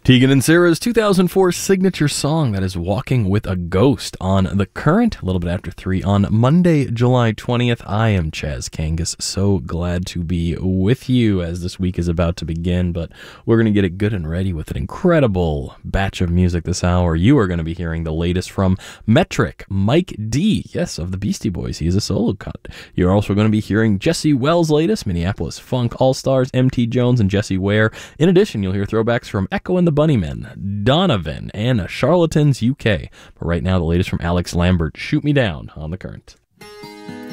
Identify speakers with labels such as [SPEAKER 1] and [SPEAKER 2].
[SPEAKER 1] Tegan and Sarah's 2004 signature song, that is Walking with a Ghost, on The Current, a little bit after 3 on Monday, July 20th. I am Chaz Kangas, so glad to be with you as this week is about to begin, but we're going to get it good and ready with an incredible batch of music this hour. You are going to be hearing the latest from Metric, Mike D, yes, of the Beastie Boys. He is a solo cut. You're also going to be hearing Jesse Wells' latest, Minneapolis Funk All-Stars, MT Jones, and Jesse Ware. In addition, you'll hear throwbacks from Echo and the Bunnymen, Donovan, and Charlatans UK. But right now, the latest from Alex Lambert, Shoot Me Down, on The Current.